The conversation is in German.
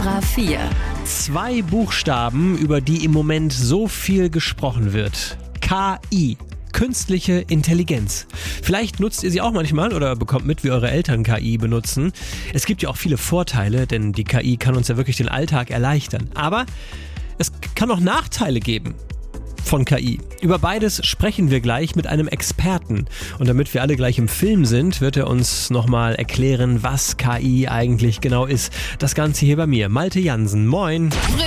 Extra 4. 2 Buchstaben, über die im Moment so viel gesprochen wird. KI. Künstliche Intelligenz. Vielleicht nutzt ihr sie auch manchmal oder bekommt mit, wie eure Eltern KI benutzen. Es gibt ja auch viele Vorteile, denn die KI kann uns ja wirklich den Alltag erleichtern. Aber es kann auch Nachteile geben von KI. Über beides sprechen wir gleich mit einem Experten. Und damit wir alle gleich im Film sind, wird er uns nochmal erklären, was KI eigentlich genau ist. Das Ganze hier bei mir, Malte Jansen. Moin!